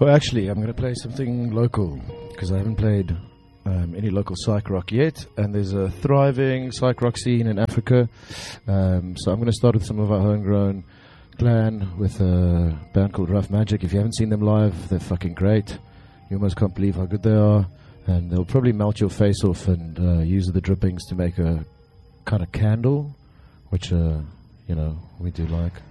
Well, actually, I'm going to play something local because I haven't played any local psych rock yet, and there's a thriving psych rock scene in Africa. So I'm going to start with some of our homegrown clan with a band called Rough Magic. If you haven't seen them live, they're fucking great. You almost can't believe how good they are, and they'll probably melt your face off and use the drippings to make a kind of candle, which we do like.